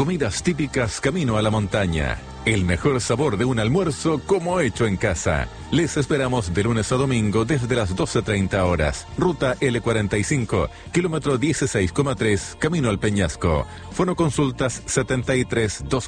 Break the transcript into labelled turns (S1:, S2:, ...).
S1: Comidas típicas camino a la montaña. El mejor sabor de un almuerzo como hecho en casa. Les esperamos de lunes a domingo desde las 12:30 horas. Ruta L45, kilómetro 16,3, camino al Peñasco. Fonoconsultas 73 240